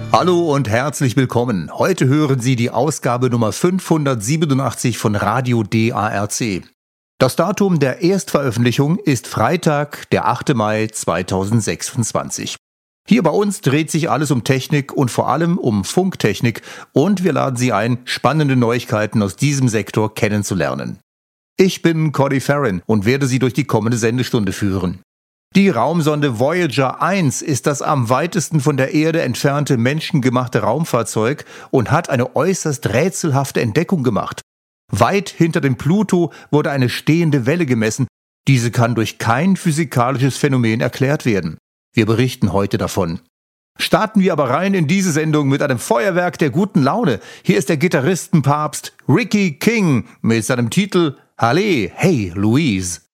Hallo und herzlich willkommen. Heute hören Sie die Ausgabe Nummer 587 von Radio DARC. Das Datum der Erstveröffentlichung ist Freitag, der 8. Mai 2026. Hier bei uns dreht sich alles um Technik und vor allem um Funktechnik und wir laden Sie ein, spannende Neuigkeiten aus diesem Sektor kennenzulernen. Ich bin Cody Farron und werde Sie durch die kommende Sendestunde führen. Die Raumsonde Voyager 1 ist das am weitesten von der Erde entfernte menschengemachte Raumfahrzeug und hat eine äußerst rätselhafte Entdeckung gemacht. Weit hinter dem Pluto wurde eine stehende Welle gemessen. Diese kann durch kein physikalisches Phänomen erklärt werden. Wir berichten heute davon. Starten wir aber rein in diese Sendung mit einem Feuerwerk der guten Laune. Hier ist der Gitarristenpapst Ricky King mit seinem Titel Halle, hey Louise.